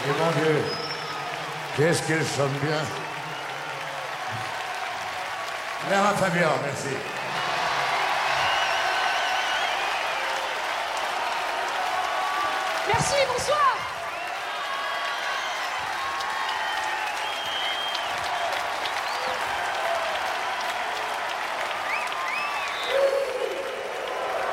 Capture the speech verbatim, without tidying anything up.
Et mon Dieu, qu'est-ce qu'elle chante bien. Lara Fabian, merci. Merci, bonsoir.